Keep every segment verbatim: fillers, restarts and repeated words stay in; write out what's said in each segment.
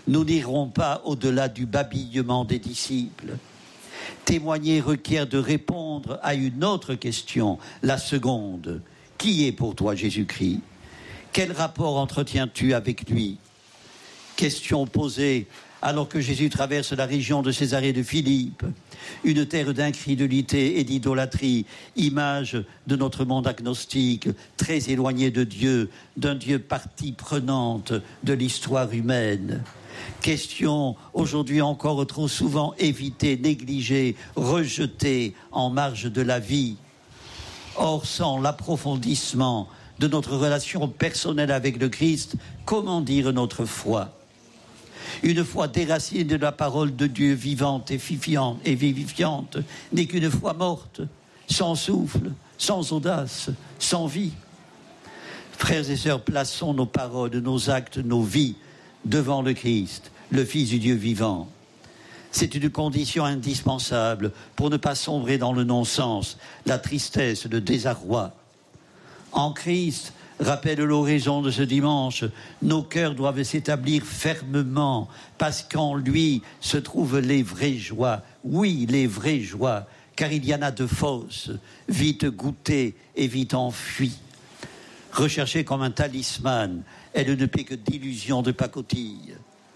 Nous n'irons pas au-delà du babillement des disciples. Témoigner requiert de répondre à une autre question, la seconde. Qui est pour toi Jésus-Christ ? Quel rapport entretiens-tu avec lui ? Question posée alors que Jésus traverse la région de Césarée de Philippe, une terre d'incrédulité et d'idolâtrie, image de notre monde agnostique, très éloigné de Dieu, d'un Dieu partie prenante de l'histoire humaine. Question aujourd'hui encore trop souvent évitée, négligée, rejetée en marge de la vie. Or, sans l'approfondissement de notre relation personnelle avec le Christ, comment dire notre foi ? Une foi déracinée de la parole de Dieu vivante et vivifiante n'est qu'une foi morte, sans souffle, sans audace, sans vie. Frères et sœurs, plaçons nos paroles, nos actes, nos vies devant le Christ, le Fils du Dieu vivant. C'est une condition indispensable pour ne pas sombrer dans le non-sens, la tristesse, le désarroi. En Christ, rappelle l'oraison de ce dimanche, nos cœurs doivent s'établir fermement parce qu'en lui se trouvent les vraies joies. Oui, les vraies joies, car il y en a de fausses, vite goûtées et vite enfuies. Recherchée comme un talisman, elle ne paie que d'illusions de pacotille.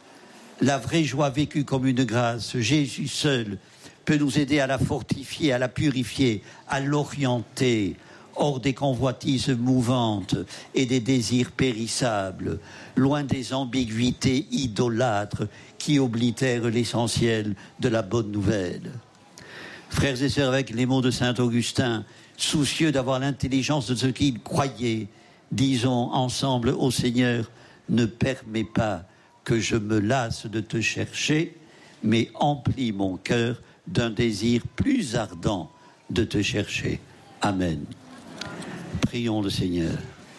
La vraie joie vécue comme une grâce, Jésus seul peut nous aider à la fortifier, à la purifier, à l'orienter, hors des convoitises mouvantes et des désirs périssables, loin des ambiguïtés idolâtres qui oblitèrent l'essentiel de la bonne nouvelle. Frères et sœurs, avec les mots de saint Augustin, soucieux d'avoir l'intelligence de ce qu'il croyait, disons ensemble au Seigneur, ne permets pas que je me lasse de te chercher, mais emplis mon cœur d'un désir plus ardent de te chercher. Amen. Prions le Seigneur.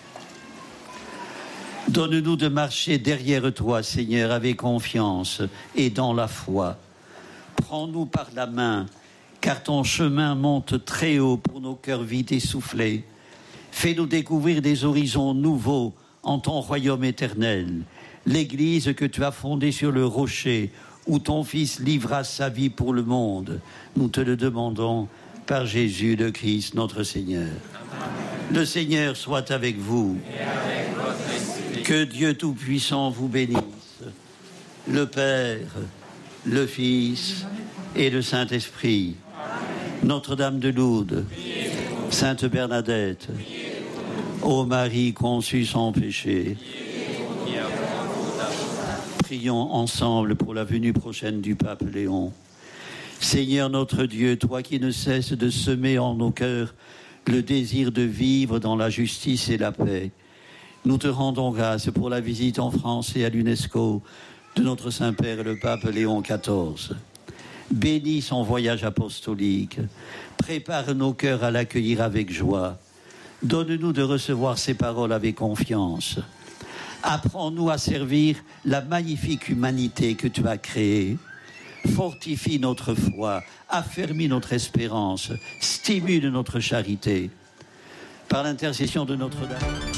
Donne-nous de marcher derrière toi, Seigneur, avec confiance et dans la foi. Prends-nous par la main, car ton chemin monte très haut pour nos cœurs vides essoufflés. Fais-nous découvrir des horizons nouveaux en ton royaume éternel. L'Église que tu as fondée sur le rocher, où ton Fils livra sa vie pour le monde. Nous te le demandons par Jésus le Christ, notre Seigneur. Amen. Le Seigneur soit avec vous. Et avec votre esprit. Que Dieu Tout-Puissant vous bénisse, le Père, le Fils et le Saint-Esprit. Amen. Notre-Dame de Lourdes, Sainte Bernadette, ô Marie conçue sans péché, prions ensemble pour la venue prochaine du pape Léon. Seigneur notre Dieu, toi qui ne cesses de semer en nos cœurs le désir de vivre dans la justice et la paix, nous te rendons grâce pour la visite en France et à l'UNESCO de notre Saint-Père le pape Léon quatorze. Bénis son voyage apostolique, prépare nos cœurs à l'accueillir avec joie. Donne-nous de recevoir ses paroles avec confiance. Apprends-nous à servir la magnifique humanité que tu as créée. Fortifie notre foi, affermis notre espérance, stimule notre charité. Par l'intercession de Notre-Dame.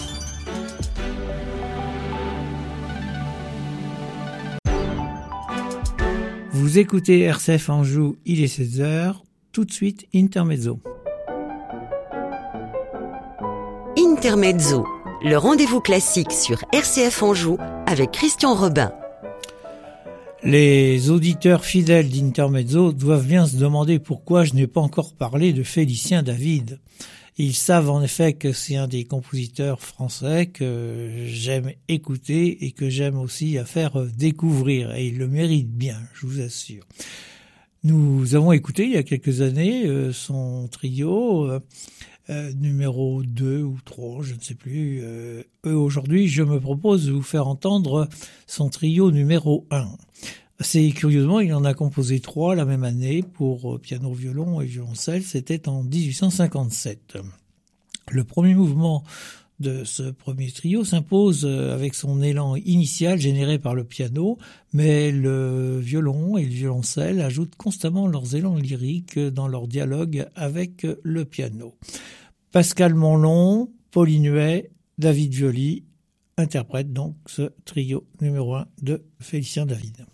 Vous écoutez R C F Anjou, il est seize heures. Tout de suite, Intermezzo. Intermezzo, le rendez-vous classique sur R C F Anjou avec Christian Robin. Les auditeurs fidèles d'Intermezzo doivent bien se demander pourquoi je n'ai pas encore parlé de Félicien David. Ils savent en effet que c'est un des compositeurs français que j'aime écouter et que j'aime aussi à faire découvrir. Et il le mérite bien, je vous assure. Nous avons écouté il y a quelques années euh, son trio euh, euh, numéro deux ou trois, je ne sais plus. Euh, aujourd'hui, je me propose de vous faire entendre son trio numéro un. C'est curieusement, il en a composé trois la même année pour piano, violon et violoncelle. C'était en dix-huit cent cinquante-sept. Le premier mouvement de ce premier trio s'impose avec son élan initial généré par le piano, mais le violon et le violoncelle ajoutent constamment leurs élans lyriques dans leur dialogue avec le piano. Pascal Monlon, Pauline Huet, David Violi, interprète donc ce trio numéro un de Félicien David.